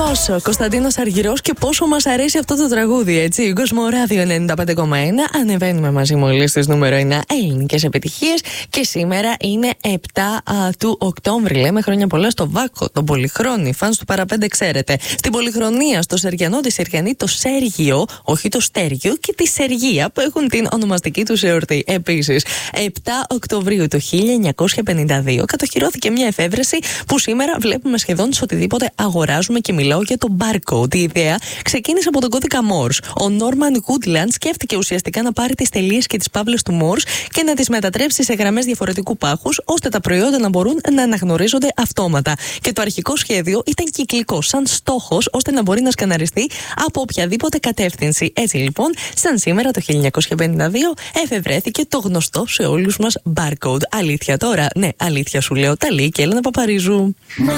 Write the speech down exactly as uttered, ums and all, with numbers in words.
Αργυρός, ο Κωνσταντίνος Αργυρός, και πόσο μας αρέσει αυτό το τραγούδι, έτσι. Κοσμοράδιο ενενήντα πέντε κόμμα ένα. Ανεβαίνουμε μαζί μόλις στις νούμερο ένα ελληνικές επιτυχίες. Και σήμερα είναι επτά του Οκτώβρη. Λέμε χρόνια πολλά στο Βάκο, τον Πολυχρόνη. Φανς του Παραπέντε, ξέρετε. Στην Πολυχρονία, στο Σεργιανό, τη Σεργιανή, το Σέργιο, όχι το Στέργιο, και τη Σεργία, που έχουν την ονομαστική του εορτή. Επίσης, επτά Οκτωβρίου του χίλια εννιακόσια πενήντα δύο κατοχυρώθηκε μια εφεύρεση που σήμερα βλέπουμε σχεδόν σε οτιδήποτε αγοράζουμε, και μιλάω για το barcode. Η ιδέα ξεκίνησε από τον κώδικα Morse. Ο Νόρμαν Γκούντλαντ σκέφτηκε ουσιαστικά να πάρει τις τελείες και τις παύλες του Morse και να τις μετατρέψει σε γραμμές διαφορετικού πάχους, ώστε τα προϊόντα να μπορούν να αναγνωρίζονται αυτόματα. Και το αρχικό σχέδιο ήταν κυκλικό, σαν στόχος, ώστε να μπορεί να σκαναριστεί από οποιαδήποτε κατεύθυνση. Έτσι λοιπόν, σαν σήμερα το χίλια εννιακόσια πενήντα δύο, εφευρέθηκε το γνωστό σε όλους μας barcode. Αλήθεια τώρα? Ναι, αλήθεια σου λέω. Τα λέει και η Έλενα Παπαρίζου.